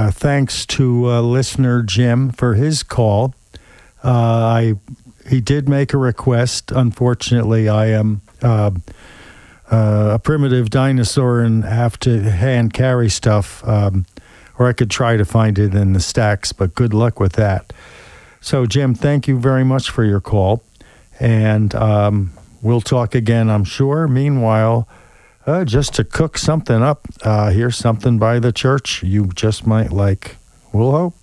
thanks to listener Jim for his call. He did make a request. Unfortunately, I am a primitive dinosaur and have to hand carry stuff, or I could try to find it in the stacks, but good luck with that. So, Jim, thank you very much for your call, and we'll talk again, I'm sure. Meanwhile, just to cook something up, here's something by the church you just might like. We'll hope.